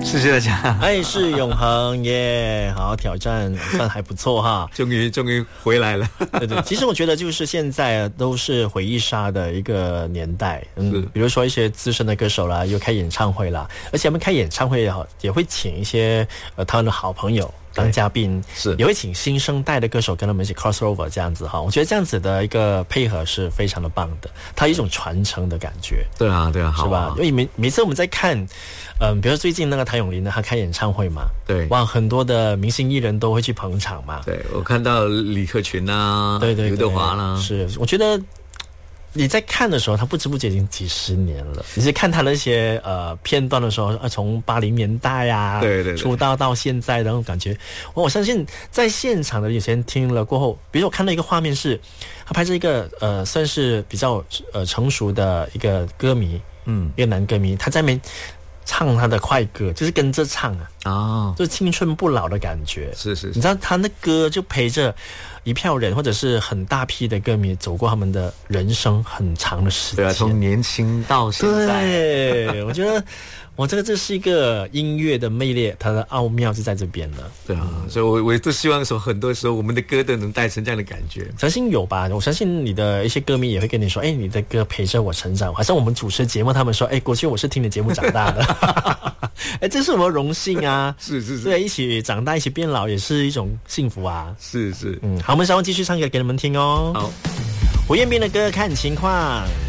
谢谢大家。 爱是永恒耶，好挑战算还不错哈， 终于回来了。 对对，其实我觉得就是现在都是回忆杀的一个年代，比如说一些资深的歌手啦，又开演唱会啦，而且他们开演唱会也会请一些他们的好朋友当嘉宾， 是也会请新生代的歌手跟他们一起 crossover 这样子哈，我觉得这样子的一个配合是非常的棒的，它有一种传承的感觉。 对啊，对啊，好啊， 是吧？因为每次我们在看，比如说最近那个谭咏麟呢，他开演唱会嘛， 对， 哇，很多的明星艺人都会去捧场嘛。 对，我看到李克群啊， 对， 刘德华啦， 是，我觉得。你在看的时候，他不知不觉已经几十年了。你是看他那些片段的时候，从80年代啊， 对出道到现在的那种感觉，我相信在现场的有些人听了过后，比如说我看到一个画面是，他拍着一个算是比较成熟的一个歌迷，一个男歌迷，他在那边唱他的快歌，就是跟着唱啊，就是青春不老的感觉。 是，你知道他那歌就陪着一票人或者是很大批的歌迷走过他们的人生很长的时间。 对啊，从年轻到现在。 对，我觉得这是一个音乐的魅力，它的奥妙就在这边了。 对啊，所以我都希望说，很多时候我们的歌都能带成这样的感觉。 相信有吧，我相信你的一些歌迷也会跟你说，你的歌陪着我成长。好像我们主持节目，他们说，过去我是听你节目长大的。这是我们荣幸啊！ 是， 对，一起长大，一起变老，也是一种幸福啊！ 是， 好，我们稍后继续唱歌给你们听哦。 好， 胡彦斌的歌《看情况》。